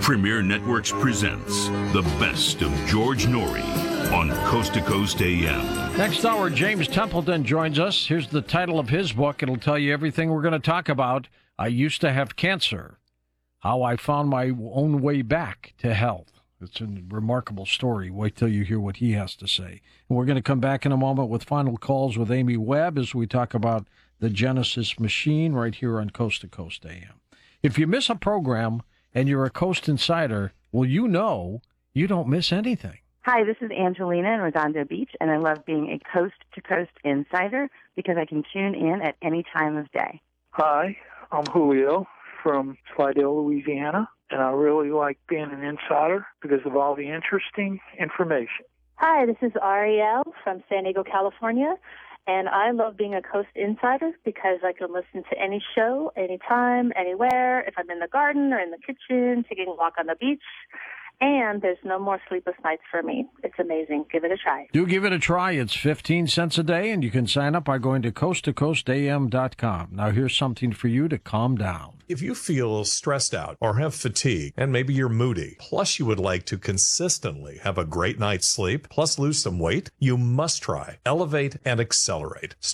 Premier Networks presents the best of George Noory on Coast to Coast AM. Next hour, James Templeton joins us. Here's the title of his book. It'll tell you everything we're going to talk about. I Used to Have Cancer, How I Found My Own Way Back to Health. It's a remarkable story. Wait till you hear what he has to say. And we're going to come back in a moment with final calls with Amy Webb as we talk about the Genesis machine right here on Coast to Coast AM. If you miss a program and you're a Coast Insider, well, you know you don't miss anything. Hi, this is Angelina in Redondo Beach, and I love being a coast-to-coast insider because I can tune in at any time of day. Hi, I'm Julio from Slidell, Louisiana, and I really like being an insider because of all the interesting information. Hi, this is Ariel from San Diego, California, and I love being a Coast Insider because I can listen to any show, anytime, anywhere, if I'm in the garden or in the kitchen, taking a walk on the beach. And there's no more sleepless nights for me. It's amazing. Give it a try. Do give it a try. It's 15 cents a day, and you can sign up by going to coasttocoastam.com. Now, here's something for you to calm down. If you feel stressed out or have fatigue, and maybe you're moody, plus you would like to consistently have a great night's sleep, plus lose some weight, you must try Elevate and Accelerate.